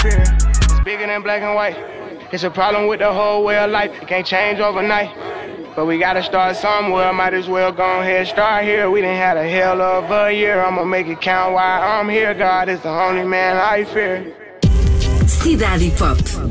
fear. It's bigger than black and white. It's a problem with the whole way of life. It can't change overnight. But we gotta start somewhere. Might as well go ahead, start here. We done had a hell of a year. I'ma make it count while I'm here. God is the only man I fear. Cidade Pop.